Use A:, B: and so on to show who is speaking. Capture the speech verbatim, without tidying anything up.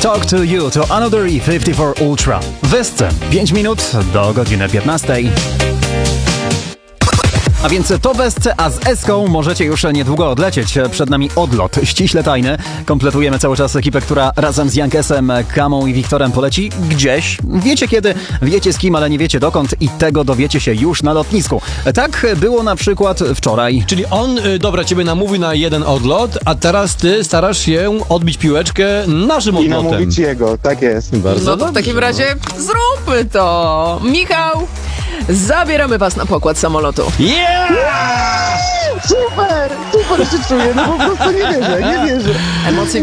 A: Talk to You to Another E pięćdziesiąt cztery Ultra. Wesce pięć minut do godziny piętnastej. A więc to Wesce, a z Eską możecie już niedługo odlecieć. Przed nami odlot ściśle tajny. Kompletujemy cały czas ekipę, która razem z Jankesem, Kamą i Wiktorem poleci gdzieś. Wiecie kiedy, wiecie z kim, ale nie wiecie dokąd i tego dowiecie się już na lotnisku. Tak było na przykład wczoraj.
B: Czyli on, y, dobra, ciebie namówi na jeden odlot, a teraz ty starasz się odbić piłeczkę naszym
C: I
B: odlotem.
C: namówić jego, tak jest.
B: Bardzo
D: No to w takim razie zróbmy to. Michał, zabieramy was na pokład samolotu.
B: Yeah!
C: Super! Super się czuję, no po prostu nie wierzę, nie wierzę.
D: Emocje